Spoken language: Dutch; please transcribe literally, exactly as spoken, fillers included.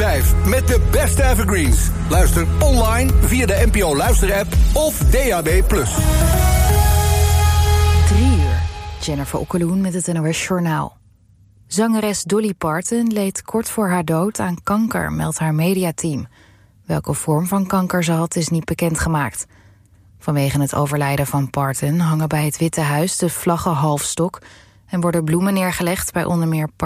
vijf met de beste evergreens. Luister online via de N P O Luisterapp of D A B plus. Drie uur. Jennifer Okkeloen met het N O S Journaal. Zangeres Dolly Parton leed kort voor haar dood aan kanker, meldt haar mediateam. Welke vorm van kanker ze had is niet bekendgemaakt. Vanwege het overlijden van Parton hangen bij het Witte Huis de vlaggen halfstok en worden bloemen neergelegd bij onder meer